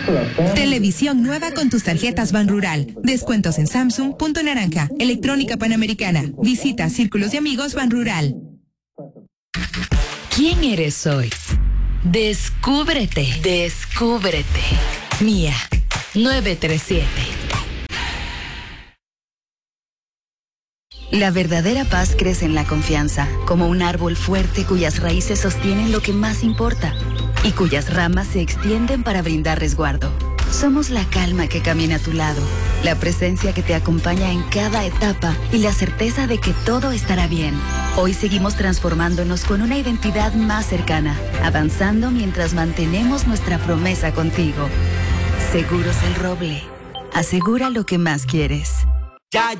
Televisión nueva con tus tarjetas Banrural. Descuentos en Samsung, Punto Naranja, Electrónica Panamericana. Visita Círculos de Amigos Banrural. ¿Quién eres hoy? Descúbrete. Descúbrete. Mía, 937. La verdadera paz crece en la confianza, como un árbol fuerte cuyas raíces sostienen lo que más importa y cuyas ramas se extienden para brindar resguardo. Somos la calma que camina a tu lado, la presencia que te acompaña en cada etapa y la certeza de que todo estará bien. Hoy seguimos transformándonos con una identidad más cercana, avanzando mientras mantenemos nuestra promesa contigo. Seguros El Roble. Asegura lo que más quieres. Ya